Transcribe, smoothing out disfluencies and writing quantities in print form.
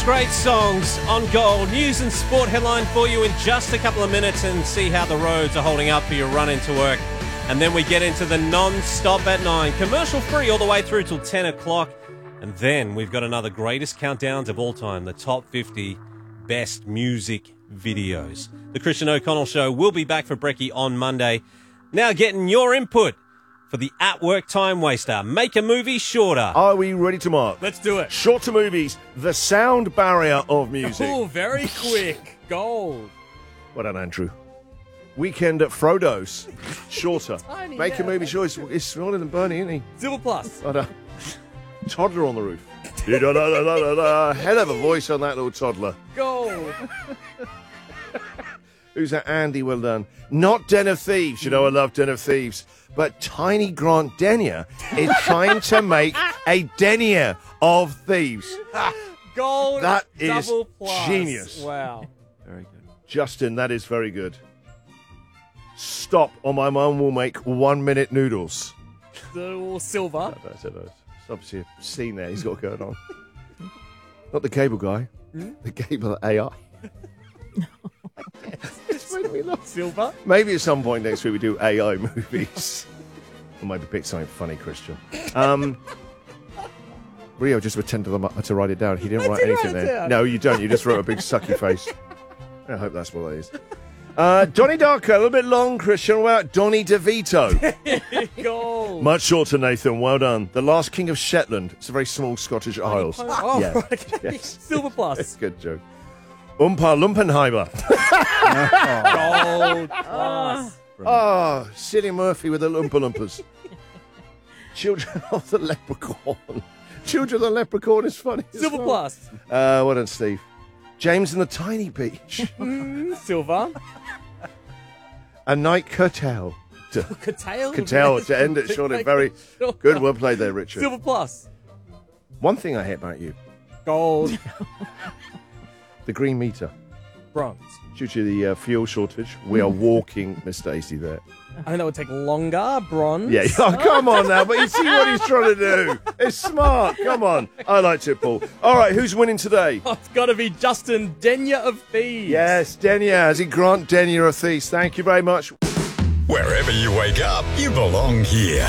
great songs on Gold. News and sport headline for you in just a couple of minutes and see how the roads are holding up for your run into work. And then we get into the non-stop at 9. Commercial free all the way through till 10 o'clock. And then we've got another greatest countdowns of all time, the top 50 best music videos. The Christian O'Connell Show will be back for Brekkie on Monday. Now getting your input for the at-work time waster. Make a movie shorter. Are we ready to mark? Let's do it. Shorter movies, the sound barrier of music. Oh, very quick. Gold. Well done, Andrew. Weekend at Frodo's. Shorter. Tiny, Make a yeah. movie shorter. It's smaller than Bernie, isn't he? Silver Plus. But, toddler on the roof. Hell of a voice on that little toddler. Gold. Who's that? Andy, well done. Not Den of Thieves. You know I love Den of Thieves. But Tiny Grant Denyer is trying to make a Denyer of Thieves. Gold. That is double plus. genius. Wow. Very good. Justin, that is very good. Stop, or my mum will make 1 minute noodles. Silver. It's obviously a scene there he's got going on. Not the cable guy. The cable AI. It's made me laugh. Silver. Maybe at some point next week we do AI movies. Or maybe pick something funny, Christian. Rio just pretended to write it down. He didn't write anything there. No, you don't. You just wrote a big sucky face. I hope that's what that is. Donnie Darko, a little bit long, Christian. What about Donnie DeVito? Gold. Much shorter, Nathan. Well done. The Last King of Shetland. It's a very small Scottish Isles. Oh, Yeah. right, okay. Yes. Silver Plus. Good joke. Oompa Lumpenheimer. Gold Plus. Oh, Cillian Murphy with the Loompa Loompas. Children of the Leprechaun. Children of the Leprechaun is funny. as Silver well. Plus. Well done, Steve. James and the Tiny Beach. Silver. A Night Curtail. Curtail. Curtail to end it, surely. Very good wordplay there, Richard. Silver Plus. One thing I hate about you, Gold. the green meter. Bronze. Due to the fuel shortage, we are walking Miss Daisy there. I think that would take longer. Bronze. Yeah, oh, come on now, but you see what he's trying to do. It's smart. Come on. I liked it, Paul. All right, who's winning today? Oh, it's got to be Justin Denyer of Thieves. Yes, Denyer, as in Grant Denyer of Thieves. Thank you very much. Wherever you wake up, you belong here.